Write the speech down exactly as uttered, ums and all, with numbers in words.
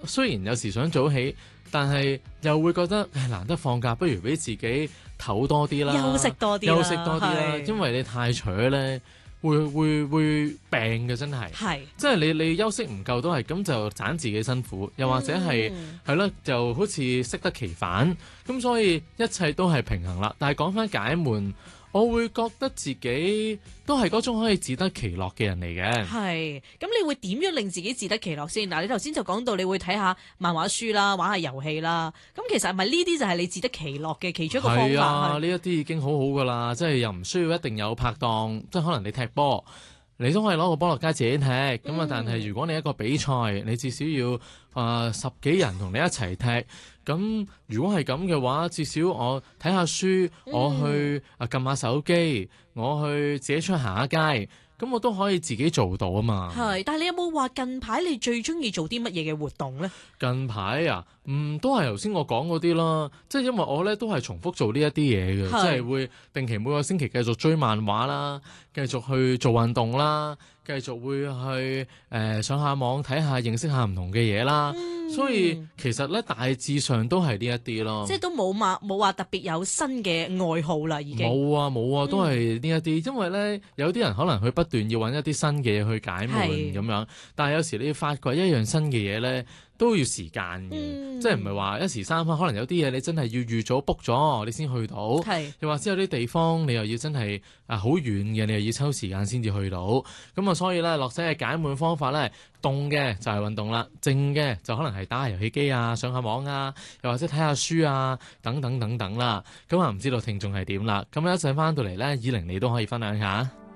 雖然有時想早起，但係又會覺得唉難得放假，不如俾自己唞多啲啦， 休息多啲啦， 休息多啲啦， 係因為你太扯咧。會會會病嘅真係， 係即係你你休息唔夠都係咁就盞自己辛苦，又或者係係咯，就好似適得其反，咁所以一切都係平衡啦。但係講翻解悶，我會覺得自己都係嗰種可以自得其樂嘅人嚟嘅。 係，咁你會點樣令自己自得其樂先？嗱，你頭先就講到你會睇下漫畫書啦，玩下遊戲啦。咁其實係咪呢啲就係你自得其樂嘅其中一個方法？ 係啊，呢一啲已經好好噶啦，即係又唔需要一定有拍檔，即係可能你踢波，你都可以攞個波落街自己踢。咁啊、嗯，但係如果你一個比賽，你至少要啊、呃、十幾人同你一齊踢。咁如果係咁嘅話，至少我睇下書， 嗯、 我去啊撳下手機，我去自己出去行下街，咁我都可以自己做到啊嘛。 係，但係你有冇話近排你最中意做啲乜嘢嘅活動咧？ 近排啊，嗯，都係頭先我講嗰啲啦，即係因為我咧都係重複做呢一啲嘢嘅，即係會定期每個星期繼續追漫畫啦，繼續去做運動啦，繼續會去誒、呃、上下網睇下認識下唔同嘅嘢啦。嗯所以其實咧大致上都係呢一啲咯， 即係都冇話冇話特別有新嘅愛好啦，已經冇啊冇啊，都係呢一啲，嗯、因為咧有啲人可能佢不斷要揾一啲新嘅嘢去解悶咁樣，但係有時你要發掘一樣新嘅嘢咧都要時間嘅，嗯、即係唔係話一時三刻，可能有啲嘢你真係要預早 book 咗你先去到， 係又或者有啲地方你又要真係啊好遠嘅，你又要抽時間先至去到，咁啊所以咧樂仔嘅解悶方法咧，動嘅就係運動啦，靜嘅就可能係打下遊戲機啊、上下網啊，又或者睇下書啊，等等等等啦。咁啊唔知道聽眾係點啦？咁一陣翻到嚟咧，以玲你都可以分享下。